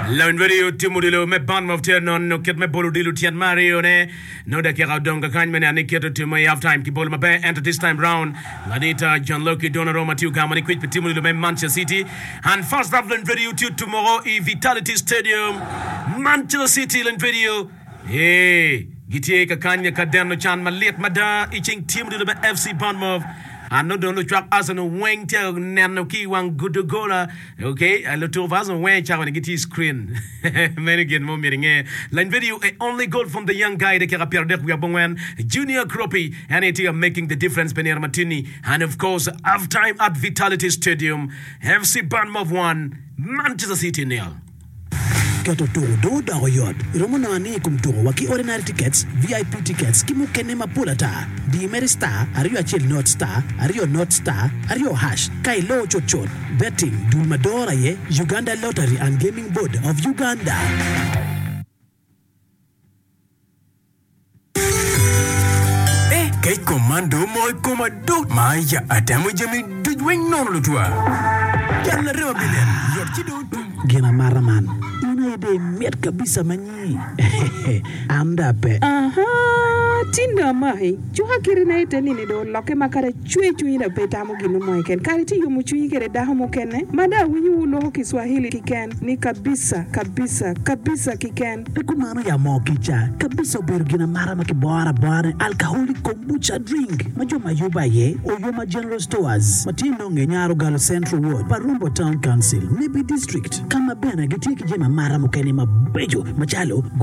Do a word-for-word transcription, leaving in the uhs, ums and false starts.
Laun video timudilo me ban of non no kit me bolu dilu tian Mario ne no da kira donga kan me ani kito to my half time ki bolu me be enter this time round Lanita John Loki Donnarumma tiu kamani quit timudilo me Manchester City and first of the video to tomorrow in Vitality Stadium Manchester City lan video hey gitie ka kanya ka derno chan malet mada iching timudilo me F C Bournemouth ano don lo chak asano weng tia nano ki wang good gola okay a lo to vaso weng cha when get screen many again mo miringe line video a only goal from the young guy de kera perde ku yabongwen Junior Kropi and it is making the difference Benir Martini and of course half time at Vitality Stadium F C Bournemouth one Manchester City nil Kato toro do da oyod. Romana ani kum toro waki ordinary tickets, V I P tickets, kimu kene mapulata. Di Mary Star, Ario Achil North Star, Ario North Star, Ario Hash, Kai Lo Chochot, Betting, Dulmadora ye, Uganda Lottery and Gaming Board of Uganda. Eh, kay komando mo komando. Maya adamu jami dujweng non lutua. Yalla rewa bilen. Yor chido. Gina maraman. Ina ide miet kabisa manyi. Anda pe. Aha, tinda mai. Chuha kiri na ite nini do loke makare chue chui na peta mo ginu mo iken. Kari ti yumu chui kere daha mo kene. Mada winyu ulo Kiswahili kiken. Ni kabisa, kabisa, kabisa kiken. Eku mano ya mo kicha. Kabisa beru gina marama ki bora bora. Alcoholic kombucha drink. Majo mayuba ye. Oyoma General Stores. Matino ngenyaro Galo Central Ward. Parumbo Town Council. Nibi District. Kama bena giti kijema mara mukene mabejo. Machalo.